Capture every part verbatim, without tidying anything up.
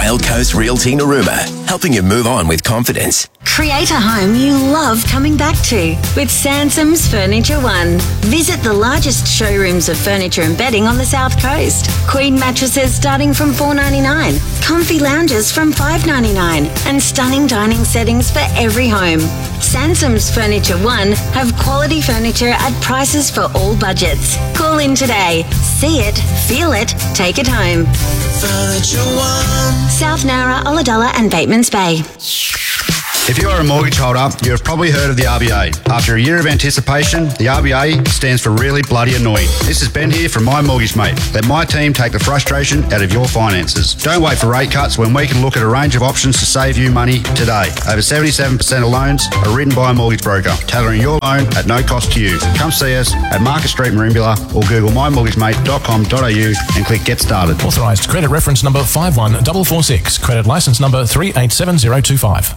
Wild Coast Realty Narooma, helping you move on with confidence. Create a home you love coming back to with Sansom's Furniture One. Visit the largest showrooms of furniture and bedding on the South Coast. Queen mattresses starting from four dollars ninety-nine, comfy lounges from five dollars ninety-nine, and stunning dining settings for every home. Sansom's Furniture One have quality furniture at prices for all budgets. Call in today. See it, feel it, take it home. Furniture One. South Nowra, Ulladulla and Batemans Bay. If you are a mortgage holder, you have probably heard of the R B A. After a year of anticipation, the R B A stands for really bloody annoying. This is Ben here from My Mortgage Mate. Let my team take the frustration out of your finances. Don't wait for rate cuts when we can look at a range of options to save you money today. Over seventy-seven percent of loans are written by a mortgage broker, tailoring your loan at no cost to you. Come see us at Market Street, Merimbula, or Google my mortgage mate dot com dot a u and click Get Started. Authorised credit reference number five one four four six. Credit licence number three eight seven zero two five.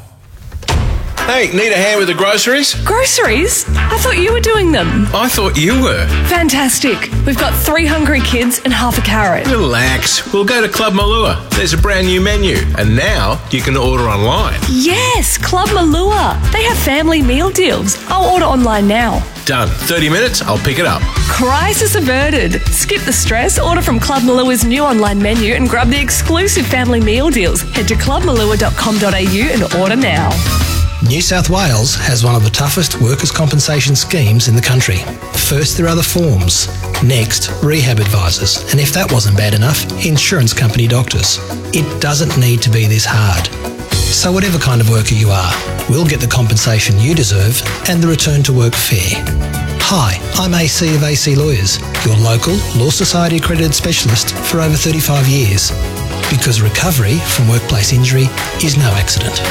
Hey, need a hand with the groceries? Groceries? I thought you were doing them. I thought you were. Fantastic. We've got three hungry kids and half a carrot. Relax. We'll go to Club Malua. There's a brand new menu. And now you can order online. Yes, Club Malua. They have family meal deals. I'll order online now. Done. thirty minutes, I'll pick it up. Crisis averted. Skip the stress, order from Club Malua's new online menu and grab the exclusive family meal deals. Head to club malua dot com dot a u and order now. New South Wales has one of the toughest workers' compensation schemes in the country. First, there are the forms. Next, rehab advisors. And if that wasn't bad enough, insurance company doctors. It doesn't need to be this hard. So whatever kind of worker you are, we'll get the compensation you deserve and the return to work fair. Hi, I'm A C of A C Lawyers, your local Law Society accredited specialist for over thirty-five years. Because recovery from workplace injury is no accident.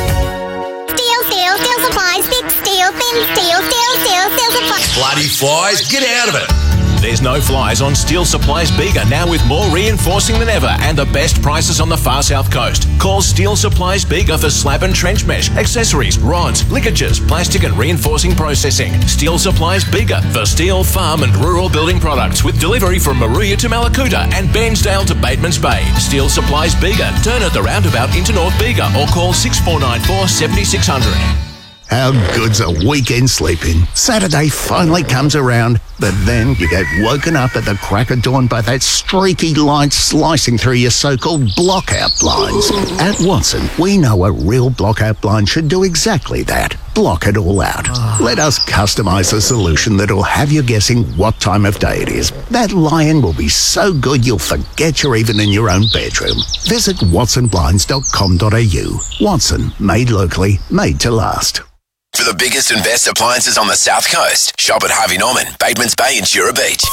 Steel, steel supplies, thick steel, thin steel, steel, steel, steel supplies. Bloody flies, get out of it. There's no flies on Steel Supplies Bega, now with more reinforcing than ever and the best prices on the far south coast. Call Steel Supplies Bega for slab and trench mesh, accessories, rods, ligatures, plastic and reinforcing processing. Steel Supplies Bega for steel, farm and rural building products with delivery from Maruya to Malakuta and Bairnsdale to Batemans Bay. Steel Supplies Bega. Turn at the roundabout into North Bega or call six four nine four, seven six zero zero. How good's a weekend sleeping? Saturday finally comes around, but then you get woken up at the crack of dawn by that streaky light slicing through your so-called blockout blinds. At Watson, we know a real blockout blind should do exactly that. Block it all out. Let us customise a solution that'll have you guessing what time of day it is. That lion will be so good you'll forget you're even in your own bedroom. Visit watson blinds dot com dot a u. Watson, made locally, made to last. For the biggest and best appliances on the South Coast, shop at Harvey Norman, Batemans Bay and Jura Beach.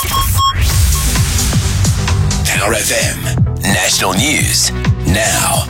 Power F M. National News. Now.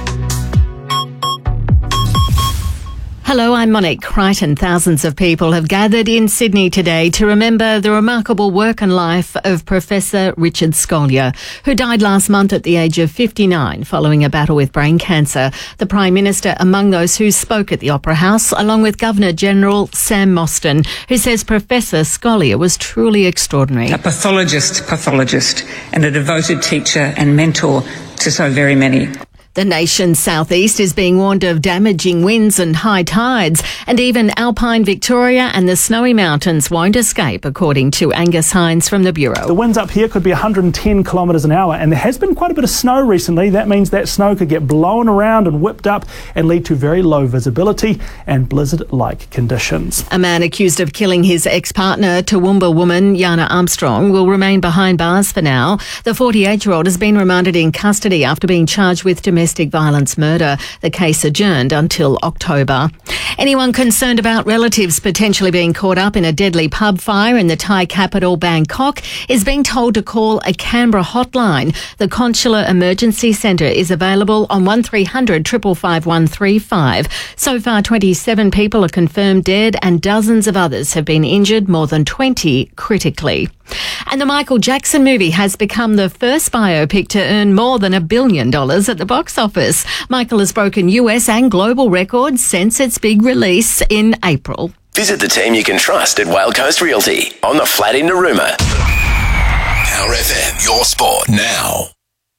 Hello, I'm Monique Crichton. Thousands of people have gathered in Sydney today to remember the remarkable work and life of Professor Richard Scolyer, who died last month at the age of fifty-nine following a battle with brain cancer. The Prime Minister among those who spoke at the Opera House, along with Governor-General Sam Mostyn, who says Professor Scolyer was truly extraordinary. A pathologist, pathologist, and a devoted teacher and mentor to so very many. The nation's southeast is being warned of damaging winds and high tides, and even Alpine Victoria and the Snowy Mountains won't escape, according to Angus Hines from the Bureau. The winds up here could be one hundred ten kilometres an hour, and there has been quite a bit of snow recently. That means that snow could get blown around and whipped up and lead to very low visibility and blizzard-like conditions. A man accused of killing his ex-partner, Toowoomba woman Yana Armstrong, will remain behind bars for now. The forty-eight-year-old has been remanded in custody after being charged with domestic violence murder. The case adjourned until October. Anyone concerned about relatives potentially being caught up in a deadly pub fire in the Thai capital, Bangkok, is being told to call a Canberra hotline. The Consular Emergency Centre is available on one three hundred, five five five, one three five. So far, twenty-seven people are confirmed dead and dozens of others have been injured, more than twenty critically. And the Michael Jackson movie has become the first biopic to earn more than a billion dollars at the box office. Michael has broken U S and global records since its big release in April. Visit the team you can trust at Wild Coast Realty on the flat in Narooma. Power F M, your sport now.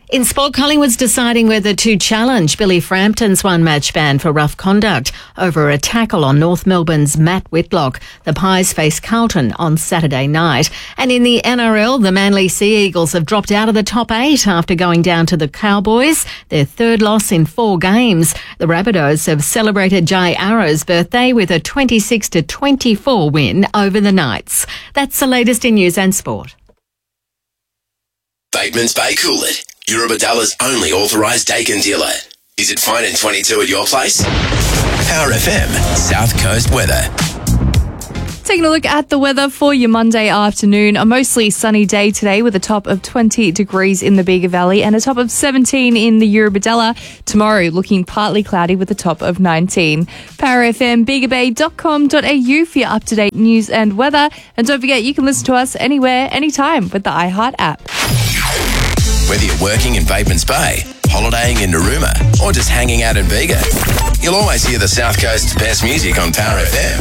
In sport, Collingwood's deciding whether to challenge Billy Frampton's one-match ban for rough conduct over a tackle on North Melbourne's Matt Whitlock. The Pies face Carlton on Saturday night. And in the N R L, the Manly Sea Eagles have dropped out of the top eight after going down to the Cowboys, their third loss in four games. The Rabbitohs have celebrated Jai Arrow's birthday with a twenty-six to twenty-four win over the Knights. That's the latest in news and sport. Bateman's Bay Coolid, Eurobadalla's only authorised Dakin dealer. Is it fine and twenty-two at your place? Power F M, South Coast weather. Taking a look at the weather for your Monday afternoon. A mostly sunny day today with a top of twenty degrees in the Bega Valley and a top of seventeen in the Eurobadalla. Tomorrow looking partly cloudy with a top of nineteen. Power F M, bega bay dot com dot a u for your up-to-date news and weather. And don't forget, you can listen to us anywhere, anytime with the iHeart app. Whether you're working in Bateman's Bay, holidaying in Narooma, or just hanging out in Bega, you'll always hear the South Coast's best music on Power F M.